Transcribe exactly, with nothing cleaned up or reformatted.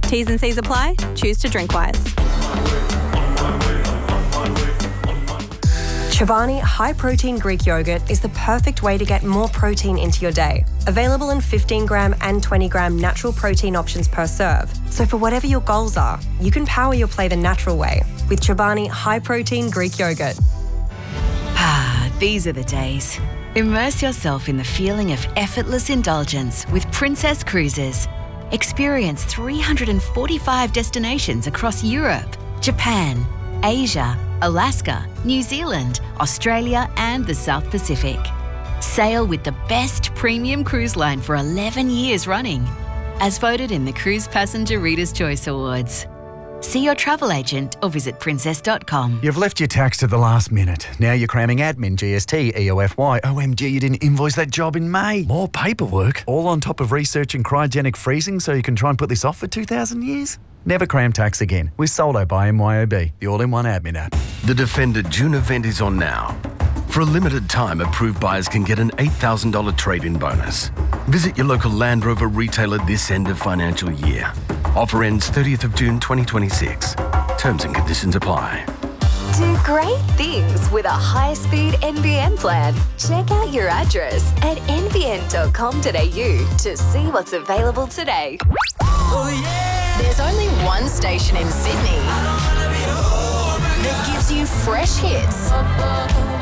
T's and C's apply. Choose to drink wise. Chobani High Protein Greek Yogurt is the perfect way to get more protein into your day. Available in fifteen gram and twenty gram natural protein options per serve. So for whatever your goals are, you can power your play the natural way with Chobani High Protein Greek Yogurt. Ah, these are the days. Immerse yourself in the feeling of effortless indulgence with Princess Cruises. Experience three hundred forty-five destinations across Europe, Japan, Asia, Alaska, New Zealand, Australia and the South Pacific. Sail with the best premium cruise line for eleven years running, as voted in the Cruise Passenger Reader's Choice Awards. See your travel agent or visit princess dot com. You've left your tax to the last minute. Now you're cramming admin, G S T, E O F Y. O M G, you didn't invoice that job in May. More paperwork? All on top of researching cryogenic freezing so you can try and put this off for two thousand years? Never cram tax again with Soldo by M Y O B, the all-in-one admin app. The Defender June event is on now. For a limited time, approved buyers can get an eight thousand dollars trade-in bonus. Visit your local Land Rover retailer this end of financial year. Offer ends thirtieth of June twenty twenty-six. Terms and conditions apply. Do great things with a high-speed N B N plan. Check out your address at n b n dot com dot a u to see what's available today. Oh, yeah. There's only one station in Sydney that gives you fresh hits,